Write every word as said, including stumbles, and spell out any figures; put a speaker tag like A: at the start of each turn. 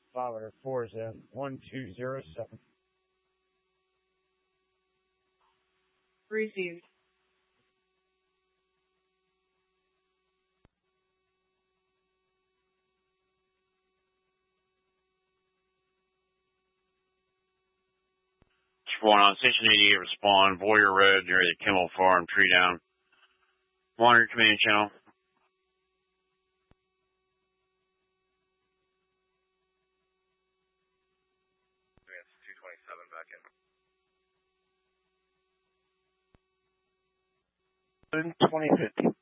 A: Father Forza one two zero seven.
B: Received.
C: One on Station eighty-eight, respond. Warrior Red near the Kimmel Farm, tree down. Monitor command channel.
D: two twenty-seven back in.
A: twenty fifty.